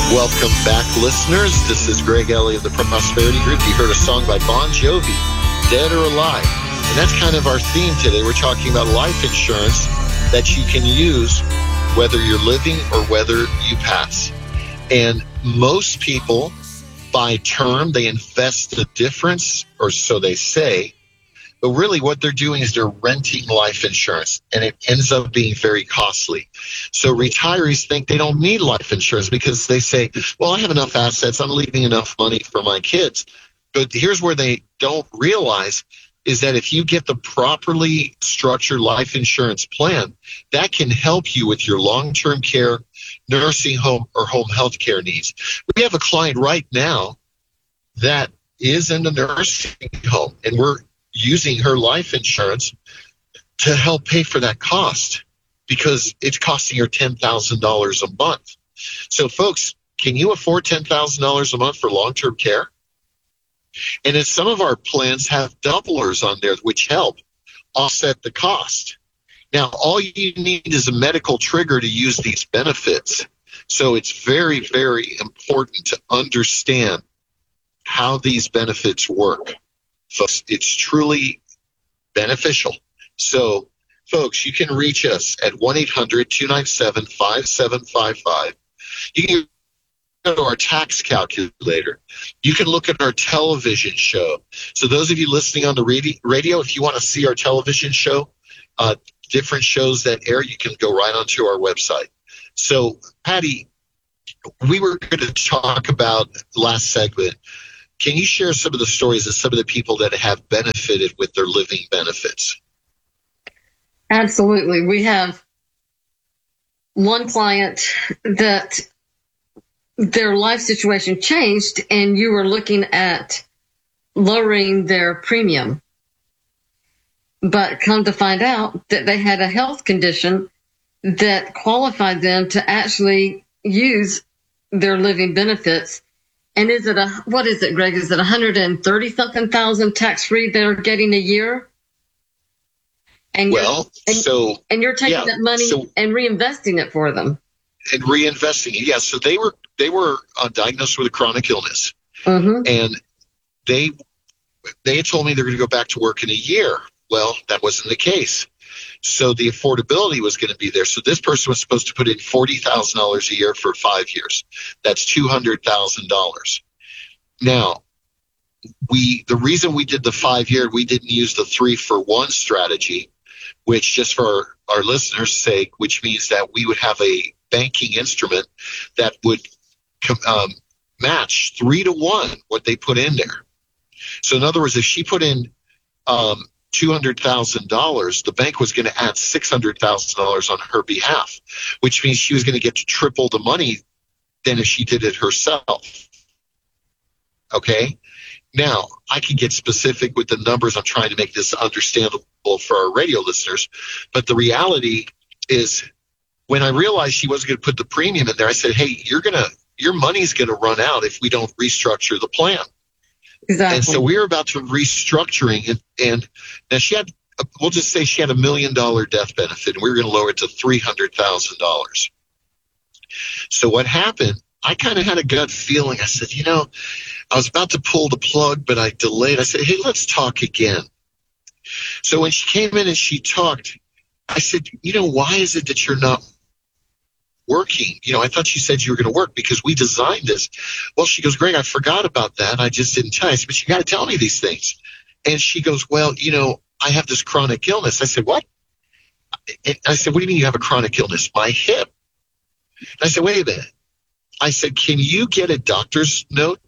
Welcome back, listeners. This is Greg Ellie of the Prosperity Group. You heard a song by Bon Jovi, Dead or Alive. And that's kind of our theme today. We're talking about life insurance that you can use whether you're living or whether you pass. And most people, by term, they invest the difference, or so they say. But really what they're doing is they're renting life insurance, and it ends up being very costly. So retirees think they don't need life insurance because they say, well, I have enough assets. I'm leaving enough money for my kids. But here's where they don't realize is that if you get the properly structured life insurance plan, that can help you with your long-term care, nursing home, or home health care needs. We have a client right now that is in the nursing home, and we're using her life insurance to help pay for that cost because it's costing her $10,000 a month. So, folks, can you afford $10,000 a month for long-term care? And then some of our plans have doublers on there, which help offset the cost. Now, all you need is a medical trigger to use these benefits. So it's very, very important to understand how these benefits work. Folks, it's truly beneficial. So, folks, you can reach us at 1-800-297-5755. You can go to our tax calculator. You can look at our television show. So those of you listening on the radio, if you want to see our television show, different shows that air, you can go right onto our website. So, Patty, we were going to talk about last segment. Can you share some of the stories of some of the people that have benefited with their living benefits? Absolutely. We have one client that their life situation changed, and you were looking at lowering their premium. But come to find out that they had a health condition that qualified them to actually use their living benefits. And what is it, Greg? Is it 130 something thousand tax free they're getting a year? And you're taking that money and reinvesting it for them. And reinvesting it, yes. So they were diagnosed with a chronic illness, and they had told me they're going to go back to work in a year. Well, that wasn't the case. So the affordability was going to be there. So this person was supposed to put in $40,000 a year for 5 years. That's $200,000. Now, the reason we did the 5 year, we didn't use the 3-for-1 strategy, which, just for our listeners' sake, which means that we would have a banking instrument that would match 3-to-1 what they put in there. So in other words, if she put in $200,000, the bank was going to add $600,000 on her behalf, which means she was going to get to triple the money than if she did it herself. Okay? Now, I can get specific with the numbers. I'm trying to make this understandable for our radio listeners. But the reality is, when I realized she wasn't going to put the premium in there, I said, hey, your money's going to run out if we don't restructure the plan. Exactly. And so we were about to restructuring, and now we'll just say she had $1 million death benefit, and we were going to lower it to $300,000. So what happened, I kind of had a gut feeling. I said, I was about to pull the plug, but I delayed. I said, hey, let's talk again. So when she came in and she talked, I said, why is it that you're not working? I thought you said you were going to work because we designed this. Well, she goes, Greg, I forgot about that. I just didn't tell you. I said, but you got to tell me these things. And she goes, well, I have this chronic illness. I said, what? And I said, what do you mean you have a chronic illness? My hip. And I said, wait a minute. I said, can you get a doctor's note?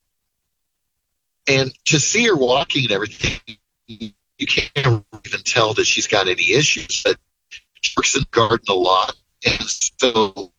And to see her walking and everything, you can't even tell that she's got any issues. But she works in the garden a lot. And so,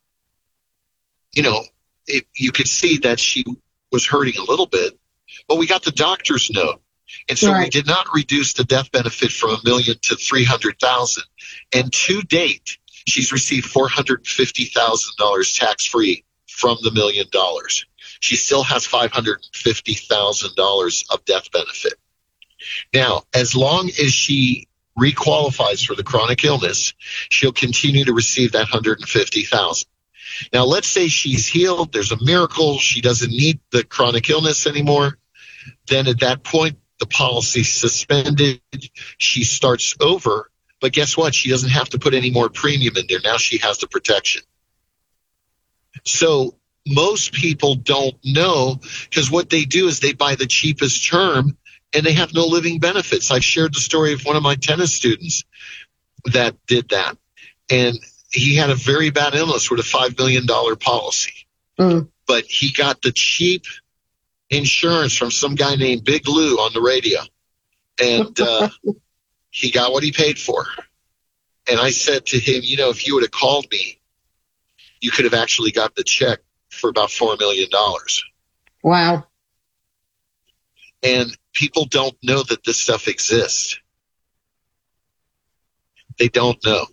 you could see that she was hurting a little bit. But we got the doctor's note. And so we did not reduce the death benefit from $1 million to $300,000. And to date, she's received $450,000 tax-free from the $1 million. She still has $550,000 of death benefit. Now, as long as she requalifies for the chronic illness, she'll continue to receive that $150,000. Now, let's say she's healed. There's a miracle. She doesn't need the chronic illness anymore. Then at that point, the policy's suspended. She starts over. But guess what? She doesn't have to put any more premium in there. Now she has the protection. So most people don't know, because what they do is they buy the cheapest term and they have no living benefits. I've shared the story of one of my tennis students that did that. And he had a very bad illness with a $5 million policy. But he got the cheap insurance from some guy named Big Lou on the radio. And he got what he paid for. And I said to him, if you would have called me, you could have actually got the check for about $4 million. Wow. And people don't know that this stuff exists. They don't know.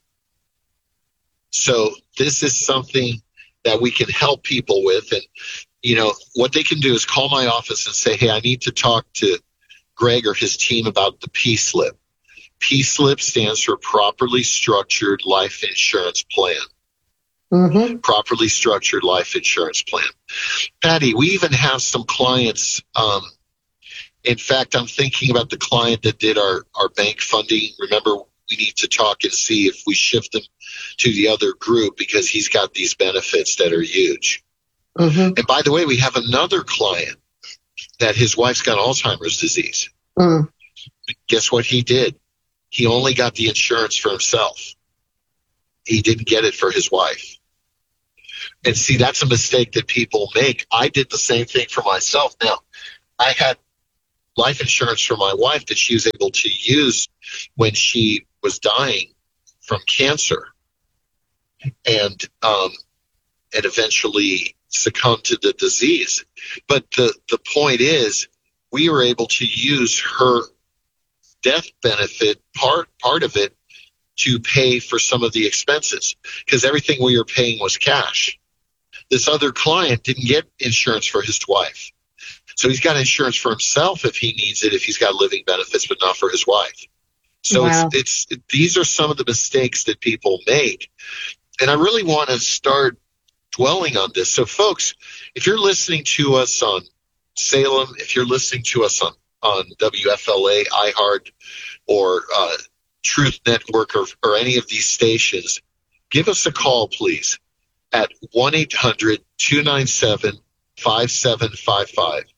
So this is something that we can help people with. And, what they can do is call my office and say, hey, I need to talk to Greg or his team about the P-SLIP. P-SLIP stands for Properly Structured Life Insurance Plan. Mm-hmm. Properly Structured Life Insurance Plan. Patty, we even have some clients. In fact, I'm thinking about the client that did our bank funding. Remember, we need to talk and see if we shift them to the other group, because he's got these benefits that are huge. Mm-hmm. And by the way, we have another client that his wife's got Alzheimer's disease. Guess what he did? He only got the insurance for himself. He didn't get it for his wife. And see, that's a mistake that people make. I did the same thing for myself. Now, I had life insurance for my wife that she was able to use when she was dying from cancer, and eventually succumbed to the disease. But the point is, we were able to use her death benefit, part of it, to pay for some of the expenses, because everything we were paying was cash. This other client didn't get insurance for his wife. So he's got insurance for himself if he needs it, if he's got living benefits, but not for his wife. So wow. These are some of the mistakes that people make. And I really want to start dwelling on this. So folks, if you're listening to us on Salem, if you're listening to us on WFLA, iHeart, or Truth Network, or any of these stations, give us a call, please, at 1-800-297-5755.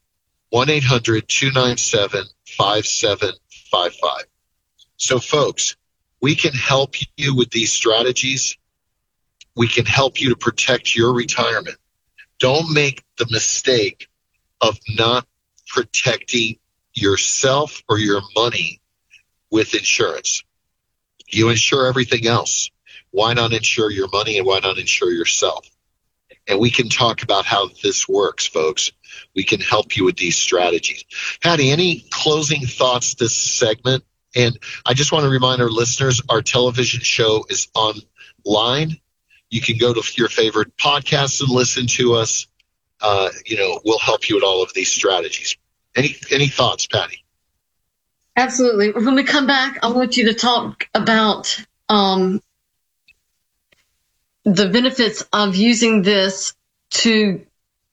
1-800-297-5755. So, folks, we can help you with these strategies. We can help you to protect your retirement. Don't make the mistake of not protecting yourself or your money with insurance. You insure everything else. Why not insure your money, and why not insure yourself? And we can talk about how this works, folks. We can help you with these strategies. Patty, any closing thoughts this segment? And I just want to remind our listeners, our television show is online. You can go to your favorite podcast and listen to us. We'll help you with all of these strategies. Any thoughts, Patty? Absolutely. When we come back, I want you to talk about the benefits of using this to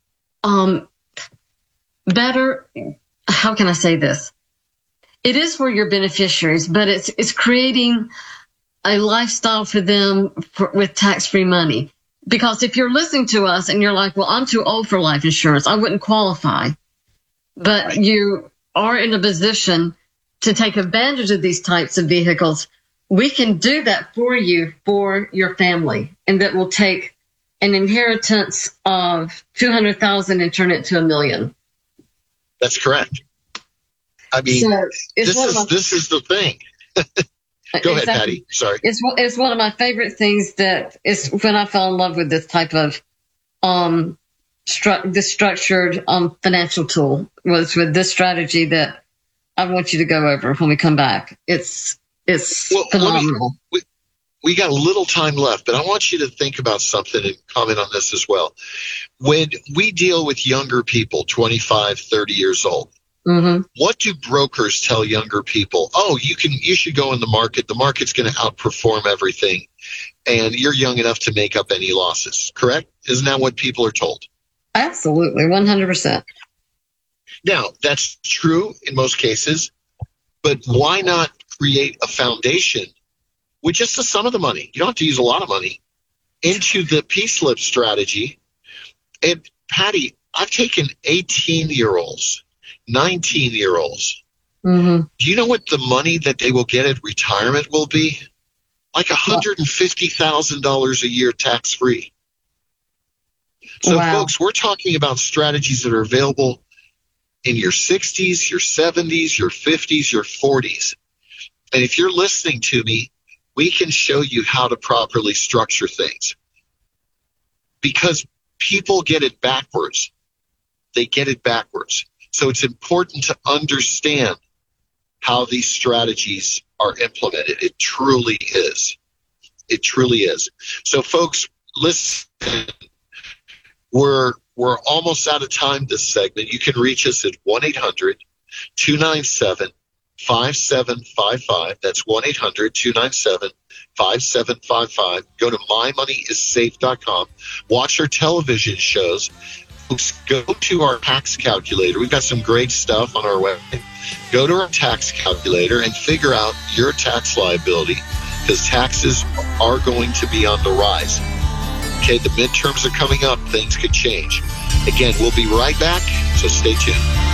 better, how can I say this? It is for your beneficiaries, but it's creating a lifestyle for them with tax-free money. Because if you're listening to us and you're like, well, I'm too old for life insurance, I wouldn't qualify. But right. You are in a position to take advantage of these types of vehicles. We can do that for you, for your family, and that will take an inheritance of $200,000 and turn it to $1 million. That's correct. I mean, so this is the thing. Go ahead, Patty. Sorry. It's one of my favorite things that is when I fell in love with this type of this structured financial tool, was with this strategy that I want you to go over when we come back. It's phenomenal. We got a little time left, but I want you to think about something and comment on this as well. When we deal with younger people, 25, 30 years old, mm-hmm. What do brokers tell younger people? Oh, you should go in the market. The market's going to outperform everything. and you're young enough to make up any losses, correct? Isn't that what people are told? Absolutely, 100%. Now, that's true in most cases, but why not create a foundation with just the sum of the money? You don't have to use a lot of money into the P-slip strategy. And Patty, I've taken 18-year-olds, 19-year-olds. Mm-hmm. Do you know what the money that they will get at retirement will be? Like $150,000 a year tax-free. So, folks, we're talking about strategies that are available in your 60s, your 70s, your 50s, your 40s. And if you're listening to me, we can show you how to properly structure things. Because people get it backwards. They get it backwards. So it's important to understand how these strategies are implemented. It truly is. It truly is. So, folks, listen. We're almost out of time this segment. You can reach us at 1-800-297-5755. That's 1-800-297-5755. Go to mymoneyissafe.com. Watch our television shows. Folks, go to our tax calculator. We've got some great stuff on our website. Go to our tax calculator and figure out your tax liability, because taxes are going to be on the rise. Okay, the midterms are coming up. Things could change. Again, we'll be right back, so stay tuned.